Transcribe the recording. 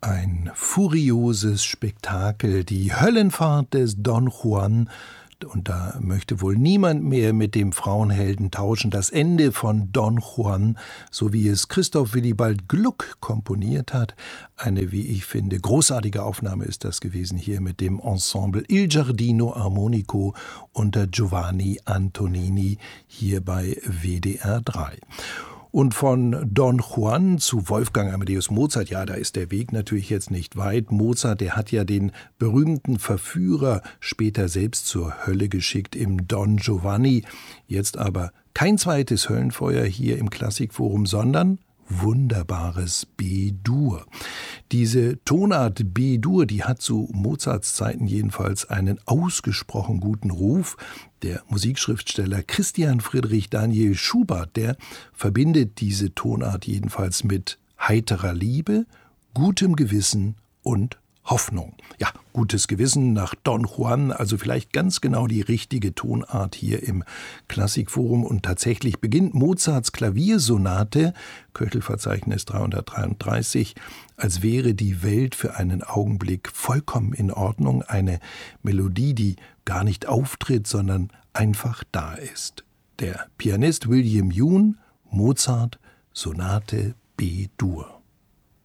Ein furioses Spektakel, die Höllenfahrt des Don Juan. Und da möchte wohl niemand mehr mit dem Frauenhelden tauschen. Das Ende von Don Juan, so wie es Christoph Willibald Gluck komponiert hat. Eine, wie ich finde, großartige Aufnahme ist das gewesen hier mit dem Ensemble Il Giardino Armonico unter Giovanni Antonini hier bei WDR 3. Und von Don Juan zu Wolfgang Amadeus Mozart, ja, da ist der Weg natürlich jetzt nicht weit. Mozart, der hat ja den berühmten Verführer später selbst zur Hölle geschickt im Don Giovanni. Jetzt aber kein zweites Höllenfeuer hier im Klassikforum, sondern wunderbares B-Dur. Diese Tonart B-Dur, die hat zu Mozarts Zeiten jedenfalls einen ausgesprochen guten Ruf. Der Musikschriftsteller Christian Friedrich Daniel Schubert, der verbindet diese Tonart jedenfalls mit heiterer Liebe, gutem Gewissen und Hoffnung. Ja, gutes Gewissen nach Don Juan, also vielleicht ganz genau die richtige Tonart hier im Klassikforum. Und tatsächlich beginnt Mozarts Klaviersonate, Köchelverzeichnis 333, als wäre die Welt für einen Augenblick vollkommen in Ordnung. Eine Melodie, die gar nicht auftritt, sondern einfach da ist. Der Pianist William Yoon, Mozart, Sonate B-Dur.